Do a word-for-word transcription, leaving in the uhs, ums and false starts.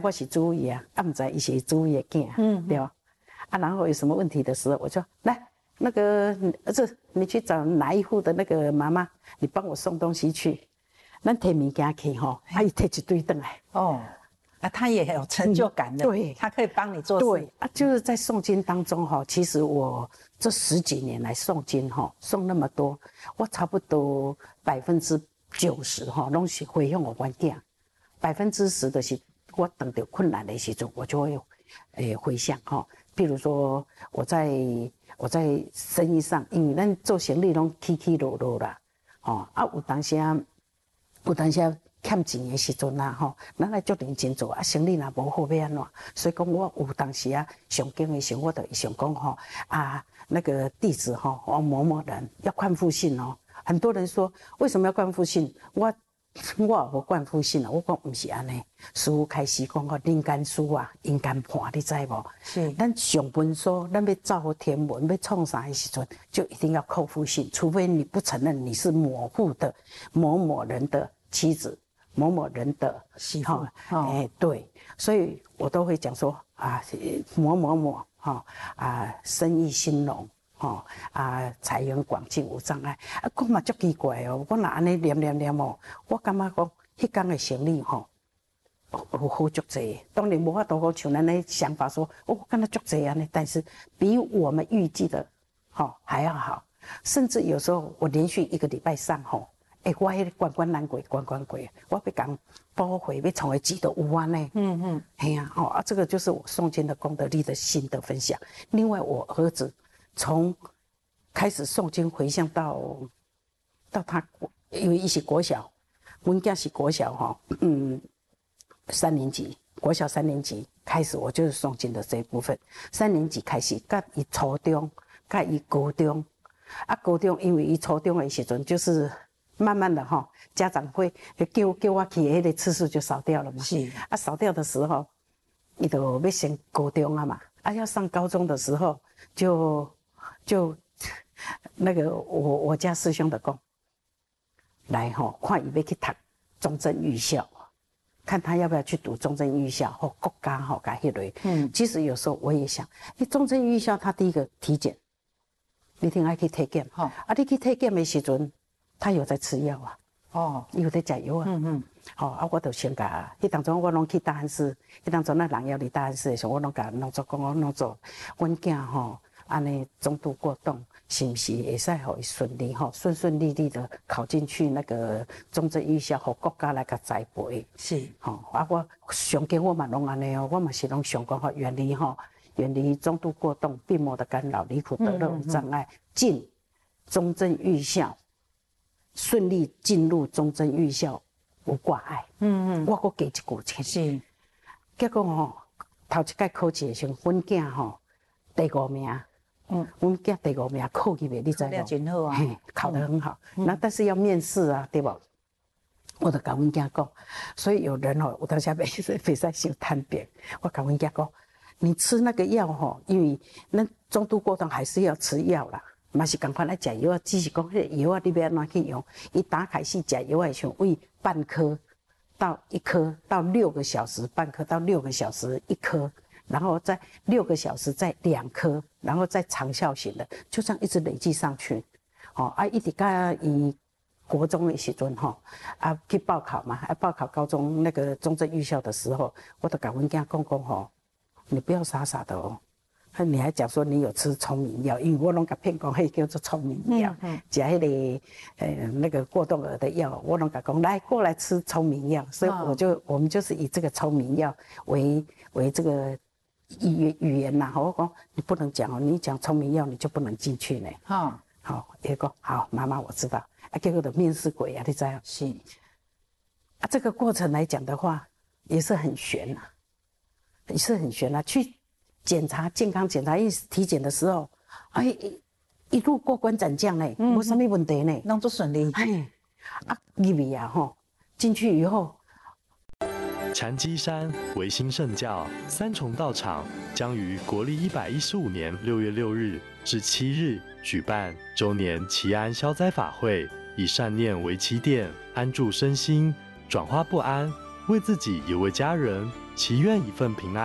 我是主意啊，啊，不知伊是主意的囝，嗯，对吧？啊，然后有什么问题的时候，我就来那个儿子，你去找哪一户的那个妈妈，你帮我送东西去。咱摕物件去吼，啊，伊摕一堆回来。哦。 啊，他也有成就感的， 嗯、对， 他可以帮你做事。 对啊，就是在诵经当中哈，其实我这十几年来诵经哈，诵那么多，我差不多百分之九十哈，拢是回向我关囝，百分之十的是我等到困难的时候，我就会诶回向哈。譬如说我在我在生意上，因为咱做生意拢起起落落啦，哦啊有当时啊，有当时啊。欠钱的时阵啊，吼，咱来做认真做啊，生意若无好要安怎？所以讲我有当时啊，上经的时候，我就想讲吼啊，那个弟子吼，我某某人要冠夫姓哦。很多人说为什么要冠夫姓？我我也无冠夫姓啊，我讲不是安尼。师父开始讲个人间书啊，人间判，你知无？是。咱上文书，咱要造天文，要创啥的时阵，就一定要扣夫姓，除非你不承认你是某户的某某人的妻子。某某人的媳妇，哎、 欸，对，所以我都会讲说啊，某某某，哈啊，生意兴隆，哈啊，财源广进无障碍。啊，讲嘛足奇怪哦，我若安尼念念念哦，我感觉讲迄天的生意吼，有好足济。当然无法度讲像咱的想法说，哦，敢若足济安尼，但是比我们预计的，哈还要好。甚至有时候我连续一个礼拜上吼。哎、欸，我迄个关关难过，关关过，我要讲包回，要成为几的五万呢？嗯嗯，哎呀，哦啊，这个就是我诵经的功德力的心得分享。另外，我儿子从开始诵经回向到到他，因为伊是国小，阮囝是国小哈，嗯，三年级，国小三年级开始，我就是诵经的这一部分。三年级开始，甲伊初中，甲伊高中，啊，高中因为伊初中的时阵就是。慢慢的哈，家长会叫叫我去，迄个次数就少掉了嘛。是啊，少掉的时候，伊就要升高中啊嘛。啊，要上高中的时候，就就那个我我家师兄的讲，来吼，看伊要去读中正预校，看他要不要去读中正预校或国家吼，甲迄类。嗯，其实有时候我也想，你中正预校他第一个体检，你一定爱去体检。好、哦，啊，你去体检的时阵。他有在吃药啊，哦，有在吃药啊，嗯嗯，好、哦、啊，我就先甲，迄当中我拢去大安寺，迄当中那人要离大安寺的时候，我拢甲弄做讲，我弄做，阮囝吼，安尼中度过动，是不是会使互伊顺利吼，顺顺利利的考进去那个中正预校，互国家来甲栽培，是，吼、哦、啊，我上经我嘛拢安尼哦，我嘛是拢想讲吼，远离吼，远离中度过动、病魔的干扰、离苦得乐无障碍，进中正预校。顺利进入中正预校无挂碍，嗯嗯，我搁加一句钱是，结果吼头一届考试的时候，阮囝吼第五名，嗯，阮囝第五名考入的，你知无？考得真好啊，嘿，考得很好。那、嗯、但是要面试啊，对不？我就甲阮囝讲，所以有人吼，有当时袂袂使伤贪病，我甲阮囝讲，你吃那个药吼，因为咱中度过动还是要吃药啦。嘛是赶快来食药啊！只是讲迄个药啊，你要安怎去用？伊打开始食药的时候，为半颗到一颗到六个小时，半颗到六个小时一颗，然后再六个小时再两颗，然后再长效型的，就这样一直累积上去。哦啊，一直到伊国中的时阵吼，啊去报考嘛，啊报考高中那个中正预校的时候，我都甲阮囝讲讲吼，你不要傻傻的哦。你还讲说你有吃聪明药，因为我拢甲骗讲，迄叫做聪明药，嗯嗯，吃迄个呃那个过动儿的药，我拢甲讲来过来吃聪明药，所以我就、哦、我们就是以这个聪明药为为这个语语言呐，我讲你不能讲哦，你讲聪明药你就不能进去呢。好、哦，好，伊讲好，妈妈我知道，啊，结果的面试鬼啊，你知道？是，啊，这个过程来讲的话，也是很悬啊，也是很悬啊，去。检查健康检查，因为体检的时候，哎，一, 一路过关斩将嘞，没什么问题呢， 弄做顺利。 哎，啊，入去啊吼，进去以后， 禅机山维新圣教三重道场将于国历一百一十五年六月六日至七日举办周年祈安消灾法会，以善念为起点，安住身心，转化不安为自己也为家人祈愿一份平安。